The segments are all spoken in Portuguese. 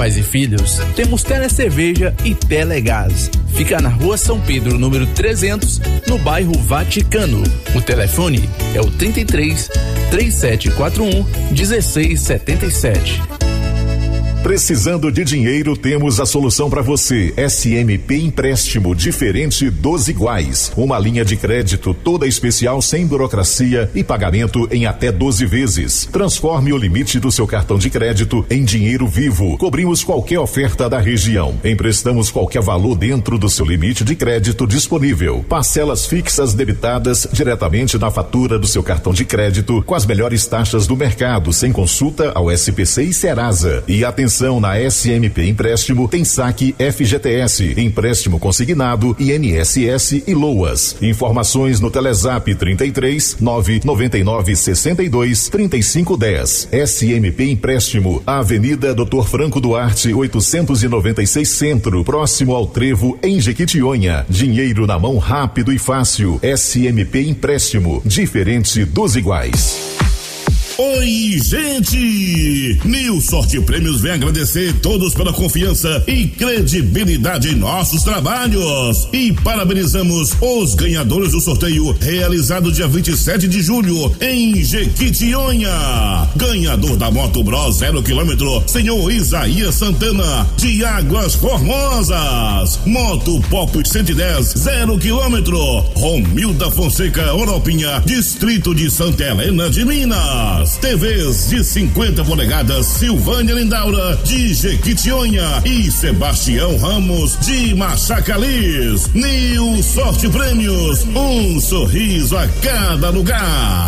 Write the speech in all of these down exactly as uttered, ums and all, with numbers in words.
pais e filhos, temos Telecerveja e Telegás. Fica na Rua São Pedro, número trezentos, no bairro Vaticano. O telefone é o trinta e três, trinta e sete quarenta e um, dezesseis setenta e sete. Precisando de dinheiro, temos a solução para você. S M P Empréstimo, diferente dos iguais. Uma linha de crédito toda especial, sem burocracia e pagamento em até doze vezes. Transforme o limite do seu cartão de crédito em dinheiro vivo. Cobrimos qualquer oferta da região. Emprestamos qualquer valor dentro do seu limite de crédito disponível. Parcelas fixas debitadas diretamente na fatura do seu cartão de crédito, com as melhores taxas do mercado, sem consulta ao S P C e Serasa. E atenção, na S M P Empréstimo tem saque F G T S, empréstimo consignado, I N S S e LOAS. Informações no Telezap trinta e três, nove noventa e nove, sessenta e dois, trinta e cinco dez. S M P Empréstimo, Avenida doutor Franco Duarte, oitocentos e noventa e seis Centro, próximo ao Trevo, em Jequitinhonha. Dinheiro na mão rápido e fácil. S M P Empréstimo, diferente dos iguais. Oi, gente! New Sorte Prêmios vem agradecer todos pela confiança e credibilidade em nossos trabalhos. E parabenizamos os ganhadores do sorteio realizado dia vinte e sete de julho em Jequitinhonha. Ganhador da Moto Bros zero quilômetro, senhor Isaías Santana, de Águas Formosas. Moto Pop cento e dez zero quilômetro, Romilda Fonseca Europinha, distrito de Santa Helena de Minas. T Vs de cinquenta polegadas, Silvânia Lindaura, de Jequitinhonha, e Sebastião Ramos, de Machacalis. New Sorte Prêmios, um sorriso a cada lugar.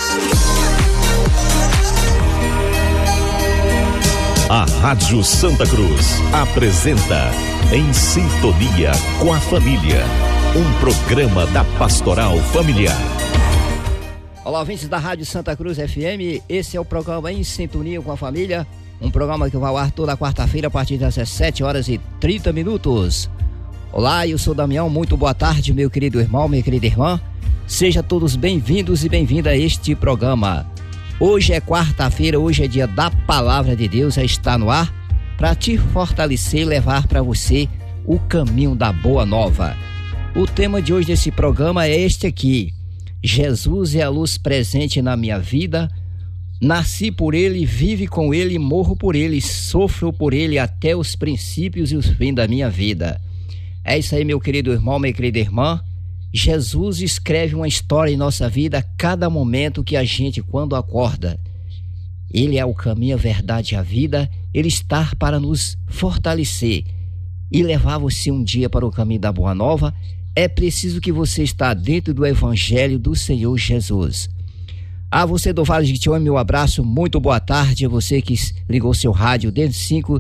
A Rádio Santa Cruz apresenta Em Sintonia com a Família, um programa da Pastoral Familiar. Olá, ouvintes da Rádio Santa Cruz F M, esse é o programa Em Sintonia com a Família, um programa que vai ao ar toda quarta-feira a partir das dezessete horas e trinta minutos. Olá, eu sou Damião, muito boa tarde, meu querido irmão, minha querida irmã. Sejam todos bem-vindos e bem-vindas a este programa. Hoje é quarta-feira, hoje é dia da Palavra de Deus, já está no ar para te fortalecer e levar para você o caminho da Boa Nova. O tema de hoje desse programa é este aqui: Jesus é a luz presente na minha vida, nasci por ele, vive com ele, morro por ele, sofro por ele até os princípios e os fins da minha vida. É isso aí, meu querido irmão, minha querida irmã. Jesus escreve uma história em nossa vida a cada momento que a gente, quando acorda. Ele é o caminho, a verdade e a vida. Ele está para nos fortalecer e levar você um dia para o caminho da Boa Nova. É preciso que você está dentro do Evangelho do Senhor Jesus. A você do Vale de Jequitinhonha, meu abraço, muito boa tarde. A você que ligou seu rádio desde cinco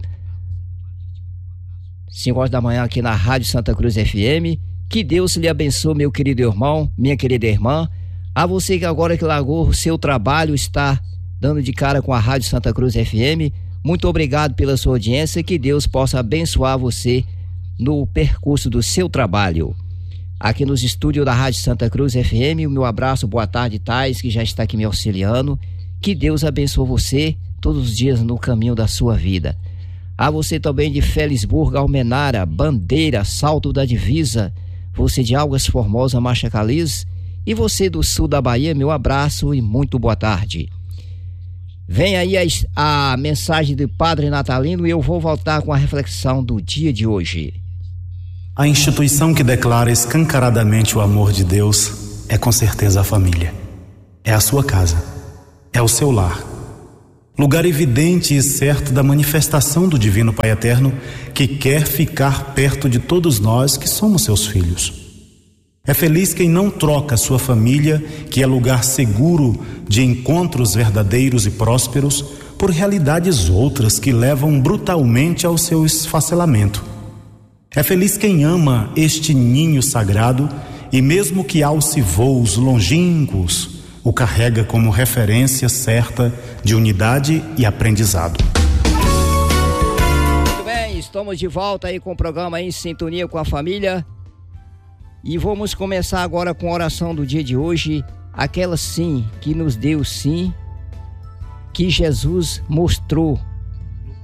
horas da manhã aqui na Rádio Santa Cruz F M. Que Deus lhe abençoe, meu querido irmão, minha querida irmã. A você que agora que largou o seu trabalho, está dando de cara com a Rádio Santa Cruz F M. Muito obrigado pela sua audiência. Que Deus possa abençoar você no percurso do seu trabalho. Aqui nos estúdios da Rádio Santa Cruz F M, o meu abraço, boa tarde, Thais, que já está aqui me auxiliando. Que Deus abençoe você todos os dias no caminho da sua vida. A você também de Felisburgo, Almenara, Bandeira, Salto da Divisa, você de Águas Formosas, Machacalis, e você do sul da Bahia, meu abraço e muito boa tarde. Vem aí a, a mensagem do Padre Natalino e eu vou voltar com a reflexão do dia de hoje. A instituição que declara escancaradamente o amor de Deus é com certeza a família. É a sua casa, é o seu lar. Lugar evidente e certo da manifestação do Divino Pai Eterno, que quer ficar perto de todos nós que somos seus filhos. É feliz quem não troca sua família, que é lugar seguro de encontros verdadeiros e prósperos, por realidades outras que levam brutalmente ao seu esfacelamento. É feliz quem ama este ninho sagrado e, mesmo que alce voos longínquos, o carrega como referência certa de unidade e aprendizado. Muito bem, estamos de volta aí com o programa Em Sintonia com a Família. E vamos começar agora com a oração do dia de hoje, aquela sim que nos deu sim, que Jesus mostrou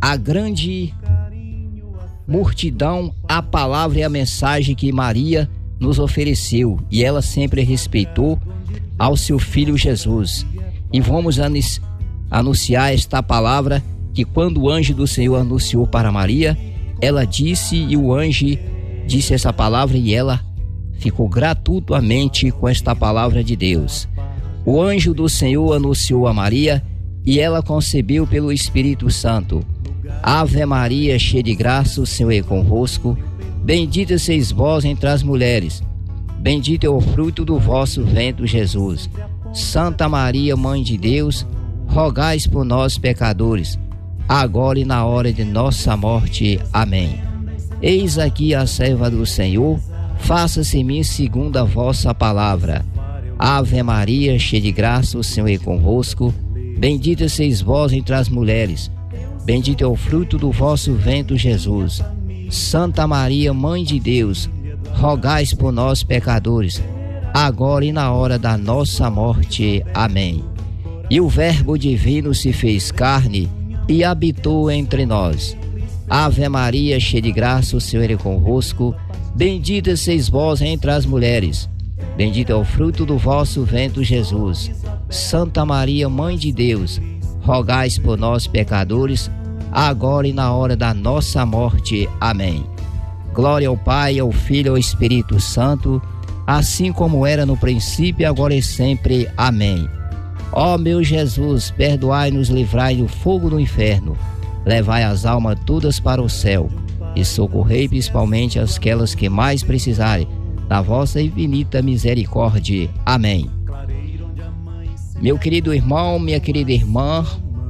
a grande multidão, a palavra e a mensagem que Maria nos ofereceu, e ela sempre respeitou ao seu filho Jesus. E vamos anunciar esta palavra, que quando o anjo do Senhor anunciou para Maria, ela disse, e o anjo disse essa palavra, e ela ficou gratuitamente com esta palavra de Deus. O anjo do Senhor anunciou a Maria, e ela concebeu pelo Espírito Santo. Ave Maria, cheia de graça, o Senhor é convosco. Bendita sois vós entre as mulheres. Bendito é o fruto do vosso ventre, Jesus. Santa Maria, Mãe de Deus, rogai por nós, pecadores, agora e na hora de nossa morte. Amém. Eis aqui a serva do Senhor, faça-se em mim segundo a vossa palavra. Ave Maria, cheia de graça, o Senhor é convosco. Bendita sois vós entre as mulheres. Bendito é o fruto do vosso ventre, Jesus. Santa Maria, Mãe de Deus, rogai por nós, pecadores, agora e na hora da nossa morte. Amém. E o Verbo divino se fez carne e habitou entre nós. Ave Maria, cheia de graça, o Senhor é convosco. Bendita sois vós entre as mulheres. Bendito é o fruto do vosso ventre, Jesus. Santa Maria, Mãe de Deus, rogai por nós, pecadores, agora e na hora da nossa morte. Amém. Glória ao Pai, ao Filho e ao Espírito Santo, assim como era no princípio, agora e sempre. Amém. Ó meu Jesus, perdoai-nos, livrai do fogo do inferno, levai as almas todas para o céu e socorrei principalmente aquelas que mais precisarem da vossa infinita misericórdia. Amém. Meu querido irmão, minha querida irmã,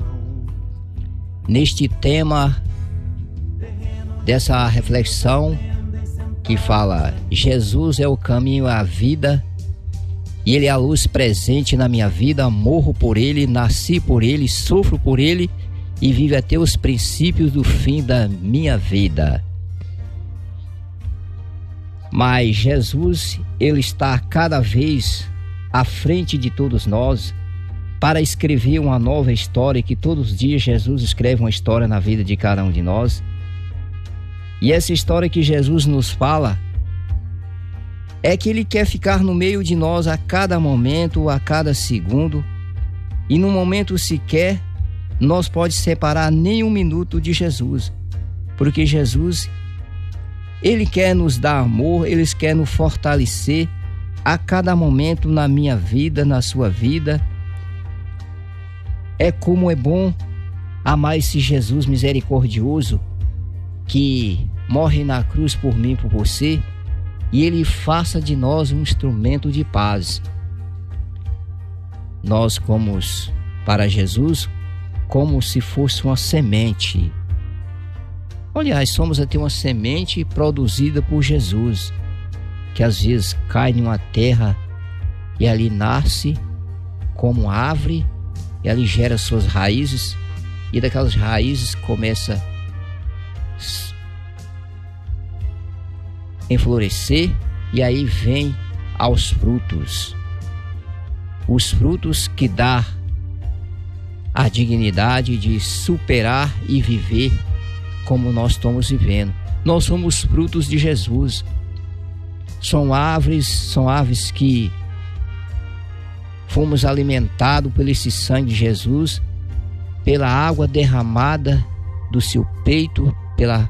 neste tema dessa reflexão que fala: Jesus é o caminho à vida e Ele é a luz presente na minha vida, morro por Ele, nasci por Ele, sofro por Ele e vivo até os princípios do fim da minha vida. Mas Jesus, Ele está cada vez à frente de todos nós para escrever uma nova história, que todos os dias Jesus escreve uma história na vida de cada um de nós. E essa história que Jesus nos fala é que Ele quer ficar no meio de nós a cada momento, a cada segundo, e no momento sequer nós pode separar nem um minuto de Jesus, porque Jesus, Ele quer nos dar amor, Ele quer nos fortalecer a cada momento na minha vida, na sua vida. É como é bom amar esse Jesus misericordioso que morre na cruz por mim e por você, e Ele faça de nós um instrumento de paz. Nós como para Jesus, como se fosse uma semente. Aliás, somos até uma semente produzida por Jesus, que às vezes cai em uma terra e ali nasce como árvore, e ali gera suas raízes, e daquelas raízes começa a enflorescer, e aí vem aos frutos. Os frutos que dá a dignidade de superar e viver como nós estamos vivendo. Nós somos frutos de Jesus. São árvores, são aves que fomos alimentados por esse sangue de Jesus, pela água derramada do seu peito, pela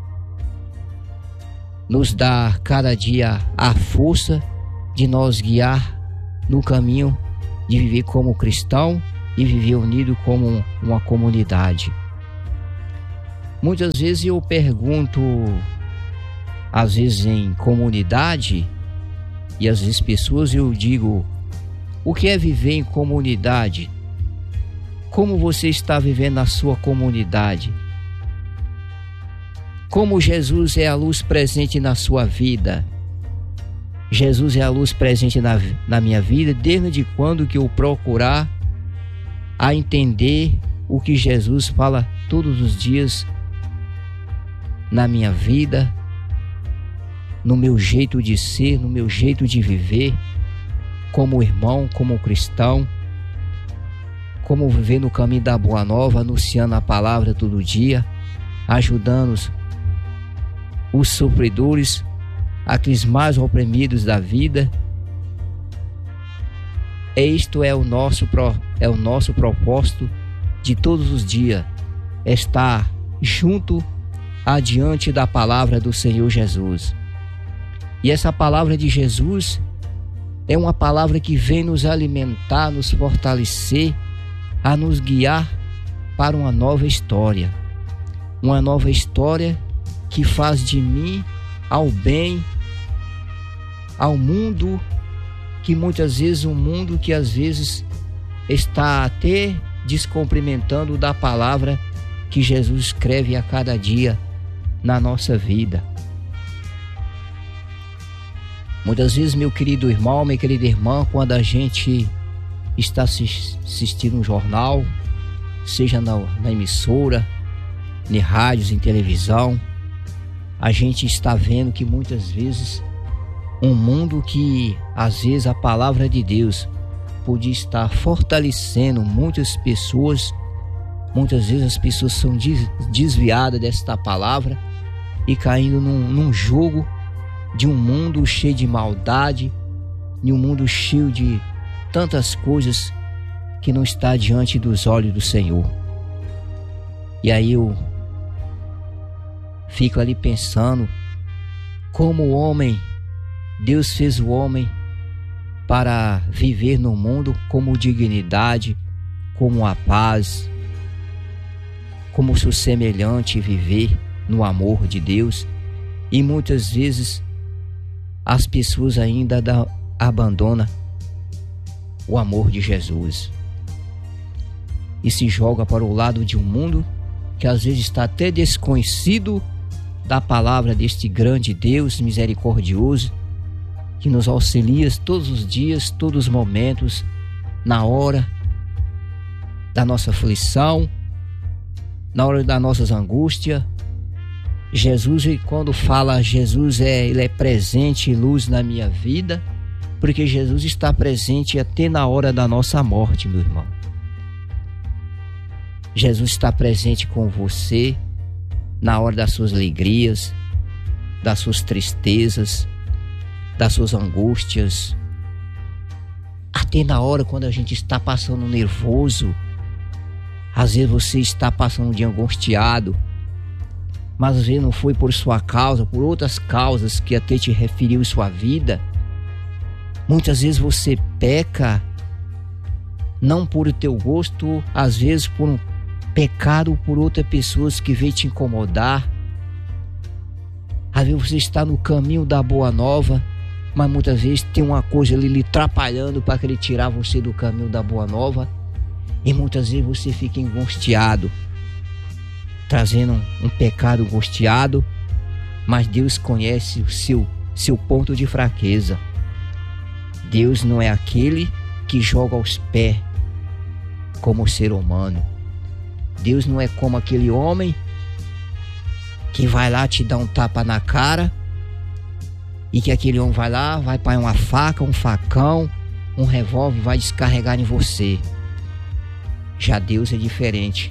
nos dá cada dia a força de nós guiar no caminho de viver como cristão e viver unido como uma comunidade. Muitas vezes eu pergunto, às vezes em comunidade, e às vezes pessoas, eu digo: o que é viver em comunidade? Como você está vivendo na sua comunidade? Como Jesus é a luz presente na sua vida? Jesus é a luz presente na, na minha vida desde quando que eu procurar a entender o que Jesus fala todos os dias na minha vida, no meu jeito de ser, no meu jeito de viver, como irmão, como cristão, como viver no caminho da Boa Nova, anunciando a palavra todo dia, ajudando os, os sofredores, aqueles mais oprimidos da vida. Isto é o nosso, é o nosso propósito de todos os dias, estar junto adiante da palavra do Senhor Jesus. E essa palavra de Jesus é uma palavra que vem nos alimentar, nos fortalecer, a nos guiar para uma nova história. Uma nova história que faz de mim ao bem, ao mundo, que muitas vezes um mundo que às vezes está até descumprimentando da palavra que Jesus escreve a cada dia na nossa vida. Muitas vezes, meu querido irmão, minha querida irmã, quando a gente está assistindo um jornal, seja na, na emissora, em rádios, em televisão, a gente está vendo que muitas vezes um mundo que às vezes a palavra de Deus podia estar fortalecendo muitas pessoas, muitas vezes as pessoas são desviadas desta palavra e caindo num, num jogo de um mundo cheio de maldade, de um mundo cheio de tantas coisas que não está diante dos olhos do Senhor. E aí eu fico ali pensando como o homem, Deus fez o homem para viver no mundo como dignidade, como a paz, como seu semelhante viver no amor de Deus. E muitas vezes as pessoas ainda da, abandonam o amor de Jesus e se joga para o lado de um mundo que às vezes está até desconhecido da palavra deste grande Deus misericordioso, que nos auxilia todos os dias, todos os momentos, na hora da nossa aflição, na hora das nossas angústias. Jesus, quando fala Jesus, é, ele é presente e luz na minha vida, porque Jesus está presente até na hora da nossa morte, meu irmão. Jesus está presente com você na hora das suas alegrias, das suas tristezas, das suas angústias, até na hora quando a gente está passando nervoso. Às vezes você está passando um dia angustiado, mas às vezes não foi por sua causa, por outras causas que até te referiu em sua vida. Muitas vezes você peca não por o teu gosto, às vezes por um pecado por outras pessoas que veio te incomodar. Às vezes você está no caminho da Boa Nova, mas muitas vezes tem uma coisa ali lhe atrapalhando para querer tirar você do caminho da Boa Nova. E muitas vezes você fica angustiado, trazendo um, um pecado angustiado, mas Deus conhece o seu, seu ponto de fraqueza. Deus não é aquele que joga aos pés como ser humano. Deus não é como aquele homem que vai lá te dar um tapa na cara e que aquele homem vai lá, vai para uma faca, um facão, um revólver, vai descarregar em você. Já Deus é diferente.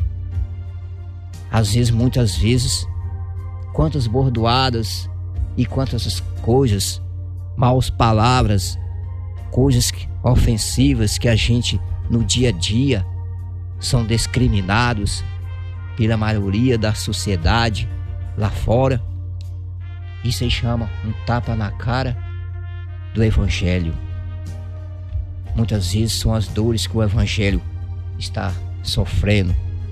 Às vezes, muitas vezes, quantas bordoadas e quantas coisas, maus palavras, coisas ofensivas que a gente no dia a dia são discriminados pela maioria da sociedade lá fora. Isso aí chama um tapa na cara do Evangelho. Muitas vezes são as dores que o Evangelho está sofrendo,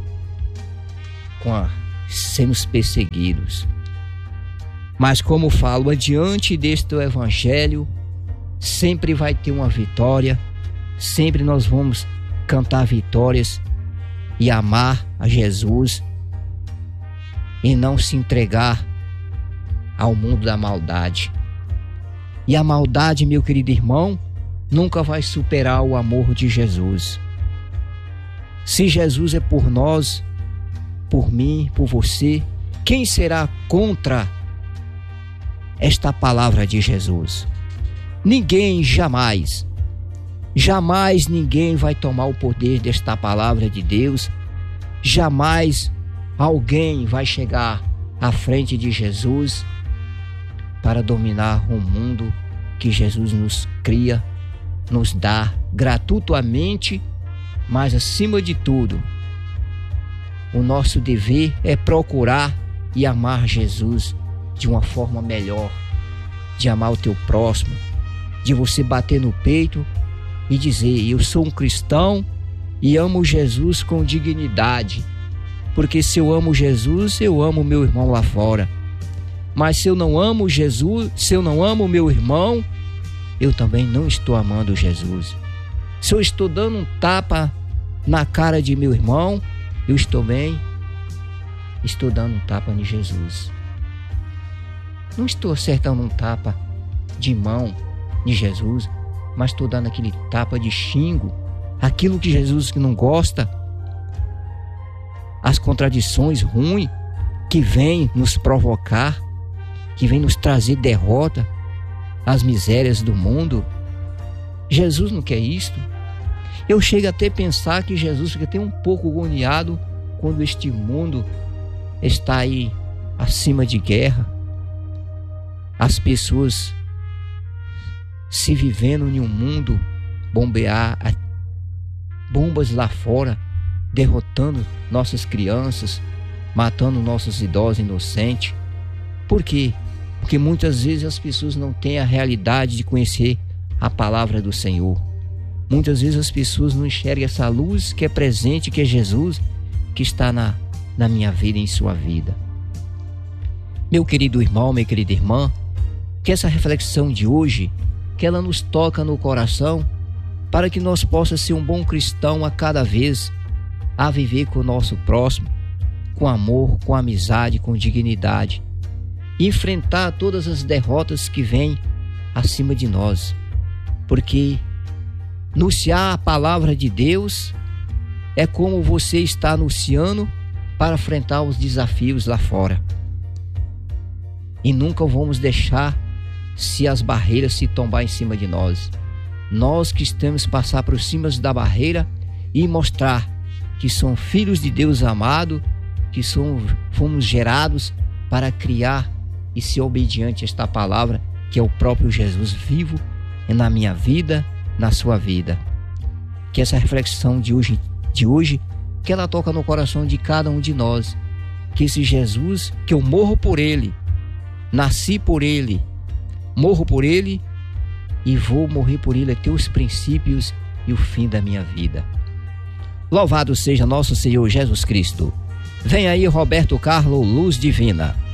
com a, sendo perseguidos. Mas como falo, adiante deste Evangelho sempre vai ter uma vitória, sempre nós vamos cantar vitórias e amar a Jesus e não se entregar ao mundo da maldade. E a maldade, meu querido irmão, nunca vai superar o amor de Jesus. Se Jesus é por nós, por mim, por você, quem será contra esta palavra de Jesus? Ninguém jamais. Jamais ninguém vai tomar o poder desta palavra de Deus. Jamais alguém vai chegar à frente de Jesus para dominar o mundo que Jesus nos cria, nos dá gratuitamente, mas acima de tudo, o nosso dever é procurar e amar Jesus de uma forma melhor, de amar o teu próximo, de você bater no peito e dizer: eu sou um cristão e amo Jesus com dignidade, porque se eu amo Jesus, eu amo meu irmão lá fora. Mas se eu não amo Jesus, se eu não amo meu irmão, eu também não estou amando Jesus. Se eu estou dando um tapa na cara de meu irmão, eu estou bem, estou dando um tapa em Jesus. Não estou acertando um tapa de mão de Jesus, mas estou dando aquele tapa de xingo, aquilo que Jesus que não gosta, as contradições ruins que vêm nos provocar, que vêm nos trazer derrota, as misérias do mundo. Jesus não quer isto. Eu chego até a pensar que Jesus fica até um pouco agoniado quando este mundo está aí acima de guerra, as pessoas se vivendo em um mundo, bombear bombas lá fora, derrotando nossas crianças, matando nossos idosos inocentes. Por quê? Porque muitas vezes as pessoas não têm a realidade de conhecer a palavra do Senhor. Muitas vezes as pessoas não enxergam essa luz que é presente, que é Jesus, que está na, na minha vida e em sua vida. Meu querido irmão, minha querida irmã, que essa reflexão de hoje, que ela nos toca no coração, para que nós possamos ser um bom cristão a cada vez, a viver com o nosso próximo, com amor, com amizade, com dignidade, e enfrentar todas as derrotas que vêm acima de nós, porque anunciar a palavra de Deus é como você está anunciando para enfrentar os desafios lá fora. E nunca vamos deixar se as barreiras se tombar em cima de nós. Nós que estamos passar por cima da barreira e mostrar que somos filhos de Deus amado, que somos, fomos gerados para criar e ser obediente a esta palavra, que é o próprio Jesus vivo na minha vida, na sua vida. Que essa reflexão de hoje, de hoje, que ela toca no coração de cada um de nós. Que esse Jesus, que eu morro por Ele, nasci por Ele, morro por Ele e vou morrer por Ele até os princípios e o fim da minha vida. Louvado seja nosso Senhor Jesus Cristo. Vem aí Roberto Carlos, Luz Divina.